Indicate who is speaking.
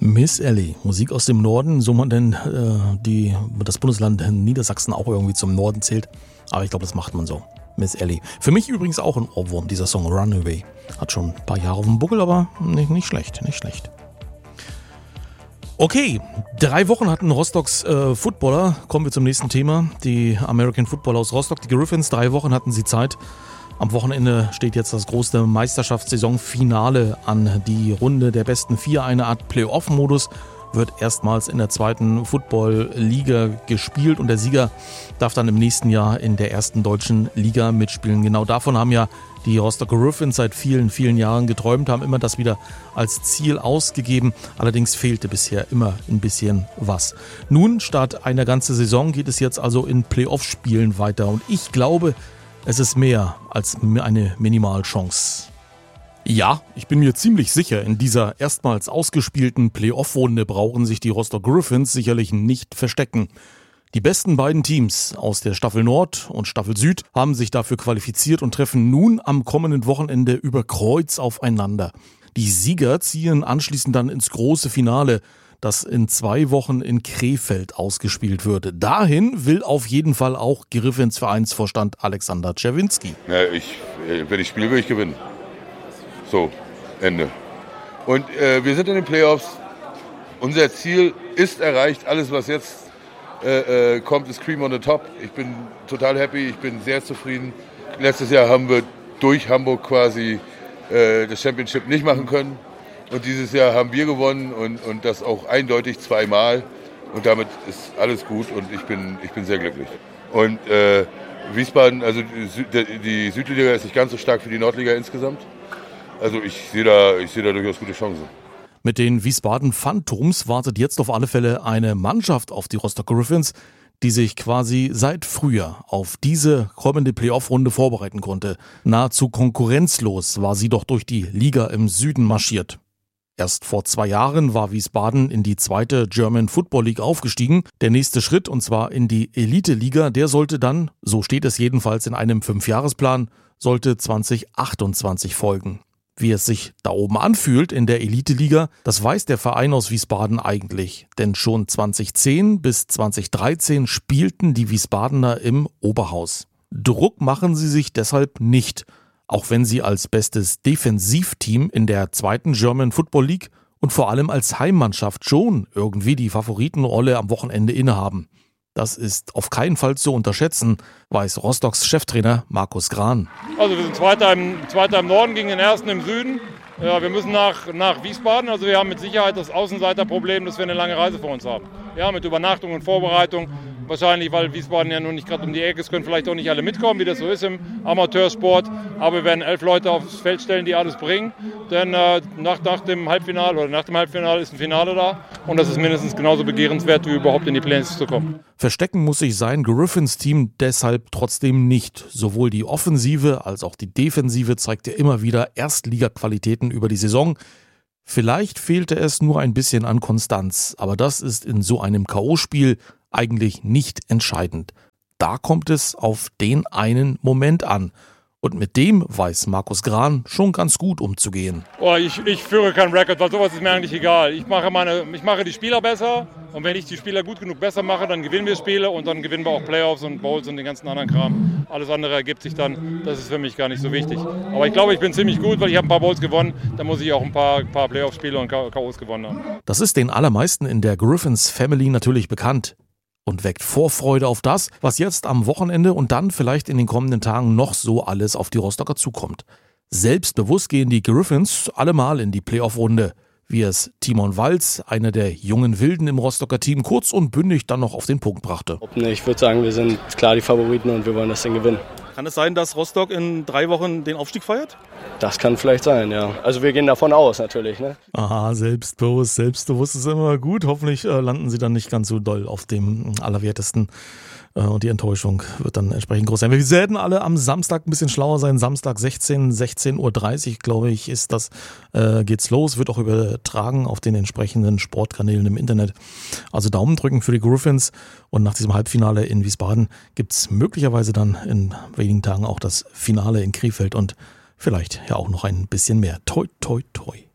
Speaker 1: Miss Ellie, Musik aus dem Norden, so man denn das Bundesland Niedersachsen auch irgendwie zum Norden zählt. Aber ich glaube, das macht man so. Miss Ellie. Für mich übrigens auch ein Ohrwurm, dieser Song Runaway. Hat schon ein paar Jahre auf dem Buckel, aber nicht schlecht. Okay, 3 Wochen hatten Rostocks Footballer, kommen wir zum nächsten Thema, die American Footballer aus Rostock, die Griffins, 3 Wochen hatten sie Zeit. Am Wochenende steht jetzt das große Meisterschaftssaisonfinale an. Die Runde der besten 4, eine Art Playoff-Modus, wird erstmals in der 2. Football-Liga gespielt und der Sieger darf dann im nächsten Jahr in der 1. deutschen Liga mitspielen. Genau davon haben ja die Rostock Griffins seit vielen, vielen Jahren geträumt, haben immer das wieder als Ziel ausgegeben. Allerdings fehlte bisher immer ein bisschen was. Nun, statt einer ganzen Saison, geht es jetzt also in Playoff-Spielen weiter und ich glaube, es ist mehr als eine Minimalchance. Ja, ich bin mir ziemlich sicher, in dieser erstmals ausgespielten Playoff-Runde brauchen sich die Rostock Griffins sicherlich nicht verstecken. Die besten beiden Teams aus der Staffel Nord und Staffel Süd haben sich dafür qualifiziert und treffen nun am kommenden Wochenende über Kreuz aufeinander. Die Sieger ziehen anschließend dann ins große Finale, das in 2 Wochen in Krefeld ausgespielt wird. Dahin will auf jeden Fall auch Griffins Vereinsvorstand Alexander Czerwinski.
Speaker 2: Ja, wenn ich spiele, will ich gewinnen. So, Ende. Und wir sind in den Playoffs. Unser Ziel ist erreicht. Alles, was jetzt kommt, ist Cream on the Top. Ich bin total happy, ich bin sehr zufrieden. Letztes Jahr haben wir durch Hamburg quasi das Championship nicht machen können. Und dieses Jahr haben wir gewonnen und das auch eindeutig 2-mal. Und damit ist alles gut und ich bin sehr glücklich. Und Wiesbaden, also die Südliga ist nicht ganz so stark wie die Nordliga insgesamt. Also ich sehe da durchaus gute Chancen.
Speaker 1: Mit den Wiesbaden Phantoms wartet jetzt auf alle Fälle eine Mannschaft auf die Rostock Griffins, die sich quasi seit Frühjahr auf diese kommende Playoff-Runde vorbereiten konnte. Nahezu konkurrenzlos war sie doch durch die Liga im Süden marschiert. Erst vor 2 Jahren war Wiesbaden in die 2. German Football League aufgestiegen. Der nächste Schritt, und zwar in die Elite-Liga, der sollte dann, so steht es jedenfalls in einem 5-Jahresplan, sollte 2028 folgen. Wie es sich da oben anfühlt in der Elite-Liga, das weiß der Verein aus Wiesbaden eigentlich. Denn schon 2010 bis 2013 spielten die Wiesbadener im Oberhaus. Druck machen sie sich deshalb nicht, auch wenn sie als bestes Defensivteam in der 2. German Football League und vor allem als Heimmannschaft schon irgendwie die Favoritenrolle am Wochenende innehaben. Das ist auf keinen Fall zu unterschätzen, weiß Rostocks Cheftrainer Markus Grahn.
Speaker 3: Also wir sind Zweiter im Norden gegen den Ersten im Süden. Ja, wir müssen nach Wiesbaden, also wir haben mit Sicherheit das Außenseiterproblem, dass wir eine lange Reise vor uns haben. Ja, mit Übernachtung und Vorbereitung. Wahrscheinlich, weil Wiesbaden ja nun nicht gerade um die Ecke ist, können vielleicht auch nicht alle mitkommen, wie das so ist im Amateursport. Aber wir werden 11 Leute aufs Feld stellen, die alles bringen. Denn nach dem Halbfinale ist ein Finale da. Und das ist mindestens genauso begehrenswert, wie überhaupt in die Playoffs zu kommen.
Speaker 1: Verstecken muss sich sein Griffins-Team deshalb trotzdem nicht. Sowohl die Offensive als auch die Defensive zeigt ja immer wieder Erstliga-Qualitäten über die Saison. Vielleicht fehlte es nur ein bisschen an Konstanz, aber das ist in so einem K.O.-Spiel eigentlich nicht entscheidend. Da kommt es auf den einen Moment an. Und mit dem weiß Markus Grahn schon ganz gut umzugehen.
Speaker 3: Ich führe keinen Rekord, weil sowas ist mir eigentlich egal. Ich mache die Spieler besser und wenn ich die Spieler gut genug besser mache, dann gewinnen wir Spiele und dann gewinnen wir auch Playoffs und Bowls und den ganzen anderen Kram. Alles andere ergibt sich dann, das ist für mich gar nicht so wichtig. Aber ich glaube, ich bin ziemlich gut, weil ich habe ein paar Bowls gewonnen, dann muss ich auch ein paar Playoff-Spiele und K.O.s gewonnen haben.
Speaker 1: Das ist den allermeisten in der Griffins Family natürlich bekannt. Und weckt Vorfreude auf das, was jetzt am Wochenende und dann vielleicht in den kommenden Tagen noch so alles auf die Rostocker zukommt. Selbstbewusst gehen die Griffins allemal in die Playoff-Runde, wie es Timon Walz, einer der jungen Wilden im Rostocker Team, kurz und bündig dann noch auf den Punkt brachte.
Speaker 4: Ich würde sagen, wir sind klar die Favoriten und wir wollen das Ding gewinnen.
Speaker 5: Kann es sein, dass Rostock in 3 Wochen den Aufstieg feiert?
Speaker 4: Das kann vielleicht sein, ja. Also wir gehen davon aus natürlich. Ne?
Speaker 1: Aha, selbstbewusst ist immer gut. Hoffentlich landen sie dann nicht ganz so doll auf dem Allerwertesten. Und die Enttäuschung wird dann entsprechend groß sein. Wir werden alle am Samstag ein bisschen schlauer sein. Samstag 16:30 Uhr, glaube ich, ist das, geht's los. Wird auch übertragen auf den entsprechenden Sportkanälen im Internet. Also Daumen drücken für die Griffins. Und nach diesem Halbfinale in Wiesbaden gibt's möglicherweise dann in wenigen Tagen auch das Finale in Krefeld und vielleicht ja auch noch ein bisschen mehr. Toi, toi, toi.